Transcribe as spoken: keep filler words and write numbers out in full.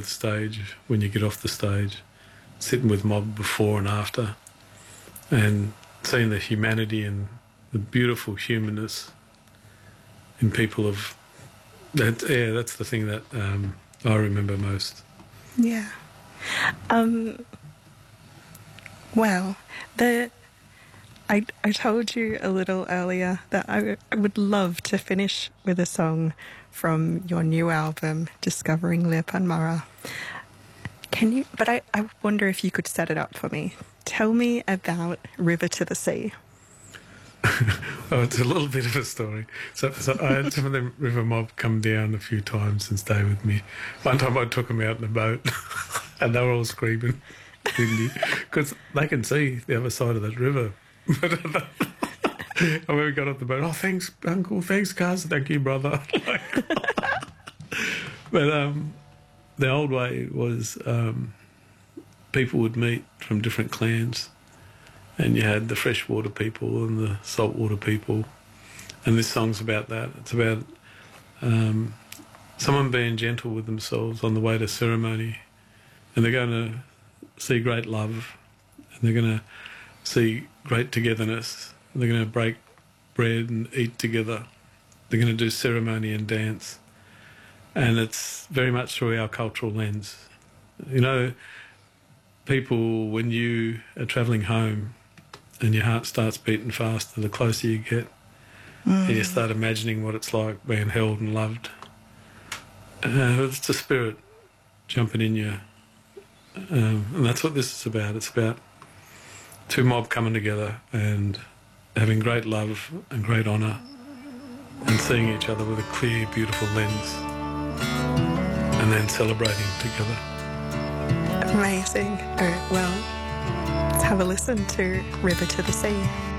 the stage, when you get off the stage, sitting with mob before and after, and seeing the humanity and the beautiful humanness in people of that. Yeah, that's the thing that um, I remember most. Yeah. Um, well, the I I told you a little earlier that I, I would love to finish with a song from your new album, Discovering Lepanmara. Can you? But I, I wonder if you could set it up for me. Tell me about River to the Sea. Oh, it's a little bit of a story. So, so I had some of the river mob come down a few times and stay with me. One time I took them out in a boat and they were all screaming, because they can see the other side of that river. And when we got off the boat, oh, thanks, Uncle, thanks, cuz, thank you, brother. But um, the old way was um, people would meet from different clans, and you had the freshwater people and the saltwater people, and this song's about that. It's about um, someone being gentle with themselves on the way to ceremony, and they're going to see great love, and they're going to see great togetherness, and they're going to break bread and eat together. They're going to do ceremony and dance, and it's very much through our cultural lens. You know, people, when you are travelling home and your heart starts beating faster the closer you get, mm. and you start imagining what it's like being held and loved. Uh, it's the spirit jumping in you. Um, and that's what this is about. It's about two mob coming together and having great love and great honour and seeing each other with a clear, beautiful lens and then celebrating together. Amazing. All right, well, let's have a listen to River to the Sea.